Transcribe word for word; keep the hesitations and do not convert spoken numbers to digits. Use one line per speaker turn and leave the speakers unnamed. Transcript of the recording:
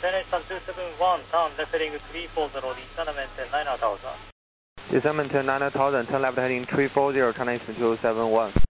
Eastern two seven one, turn left heading three four zero, descend and maintain nine thousand.
Descend maintain nine thousand, turn left heading three four zero, China Eastern two seven one.